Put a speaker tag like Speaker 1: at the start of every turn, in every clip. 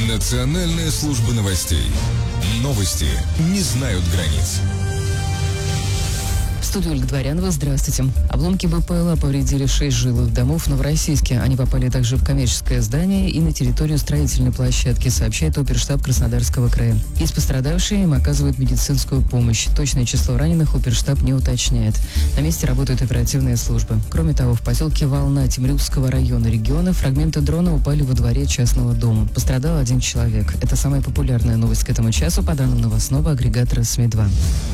Speaker 1: Национальная служба новостей. Новости не знают границ.
Speaker 2: В студии Ольга Дворянова. Здравствуйте. Обломки БПЛА повредили 6 жилых домов в Новороссийске. Они попали также в коммерческое здание и на территорию строительной площадки, сообщает оперштаб Краснодарского края. Есть пострадавшие, им оказывают медицинскую помощь. Точное число раненых оперштаб не уточняет. На месте работают оперативные службы. Кроме того, в поселке Волна Темрюкского района региона фрагменты дрона упали во дворе частного дома. Пострадал 1 человек. Это самая популярная новость к этому часу по данным новостного агрегатора СМИ-2.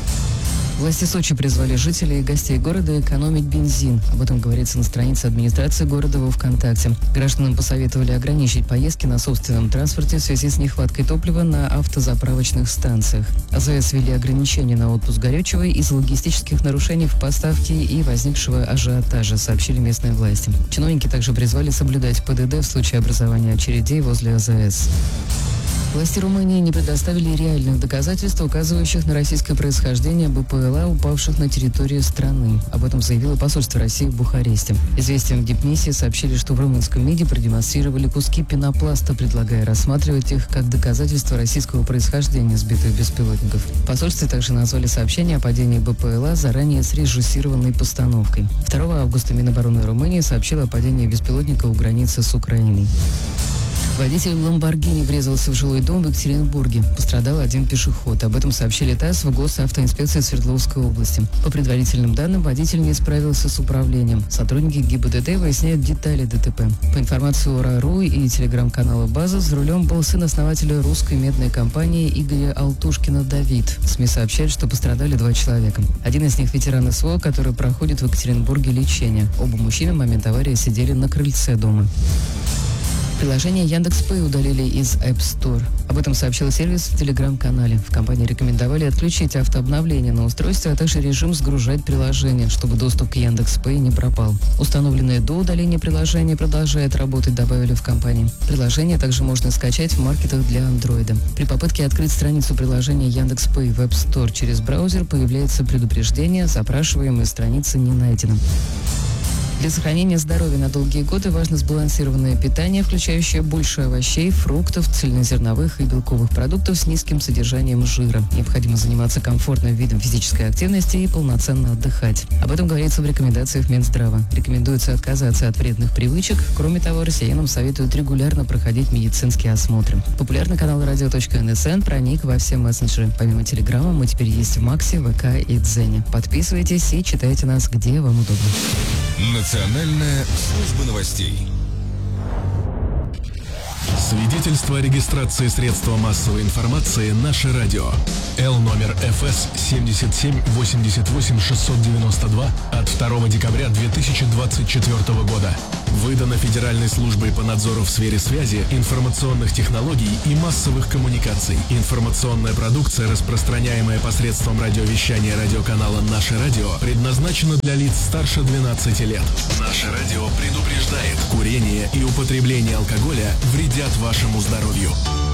Speaker 2: Власти Сочи призвали жителей и гостей города экономить бензин. Об этом говорится на странице администрации города во ВКонтакте. Гражданам посоветовали ограничить поездки на собственном транспорте в связи с нехваткой топлива на автозаправочных станциях. АЗС ввели ограничения на отпуск горючего из-за логистических нарушений в поставке и возникшего ажиотажа, сообщили местные власти. Чиновники также призвали соблюдать ПДД в случае образования очередей возле АЗС. Власти Румынии не предоставили реальных доказательств, указывающих на российское происхождение БПЛА, упавших на территории страны. Об этом заявило посольство России в Бухаресте. Известиям в дипмиссии сообщили, что в румынском МИДе продемонстрировали куски пенопласта, предлагая рассматривать их как доказательство российского происхождения сбитых беспилотников. В посольстве также назвали сообщение о падении БПЛА заранее срежиссированной постановкой. 2 августа Минобороны Румынии сообщило о падении беспилотника у границы с Украиной. Водитель «Ламборгини» врезался в жилой дом в Екатеринбурге. Пострадал 1 пешеход. Об этом сообщили ТАСС в Госавтоинспекции Свердловской области. По предварительным данным, водитель не справился с управлением. Сотрудники ГИБДД выясняют детали ДТП. По информации ОРА.ру и телеграм-канала «База», за рулем был сын основателя русской медной компании Игоря Алтушкина Давид. СМИ сообщают, что пострадали 2 человека. Один из них ветеран СВО, который проходит в Екатеринбурге лечение. Оба мужчины в момент аварии сидели на крыльце дома. Приложение Яндекс.Пэй удалили из App Store. Об этом сообщил сервис в Телеграм-канале. В компании рекомендовали отключить автообновление на устройстве, а также режим «Сгружать приложение», чтобы доступ к Яндекс.Пэй не пропал. Установленное до удаления приложение продолжает работать, добавили в компании. Приложение также можно скачать в маркетах для Android. При попытке открыть страницу приложения Яндекс.Пэй в App Store через браузер появляется предупреждение: запрашиваемая страница не найдена. Для сохранения здоровья на долгие годы важно сбалансированное питание, включающее больше овощей, фруктов, цельнозерновых и белковых продуктов с низким содержанием жира. Необходимо заниматься комфортным видом физической активности и полноценно отдыхать. Об этом говорится в рекомендациях Минздрава. Рекомендуется отказаться от вредных привычек. Кроме того, россиянам советуют регулярно проходить медицинские осмотры. Популярный канал radio.nsn проник во все мессенджеры. Помимо Телеграма мы теперь есть в Максе, ВК и Дзене. Подписывайтесь и читайте нас, где вам удобно.
Speaker 1: Национальная служба новостей.
Speaker 3: Свидетельство о регистрации средства массовой информации «Наше радио». Л номер ФС 7788692 от 2 декабря 2024 года. Выдано Федеральной службой по надзору в сфере связи, информационных технологий и массовых коммуникаций. Информационная продукция, распространяемая посредством радиовещания радиоканала «Наше радио», предназначена для лиц старше 12 лет. «Наше радио» предупреждает: курение и употребление алкоголя вредят вашему здоровью.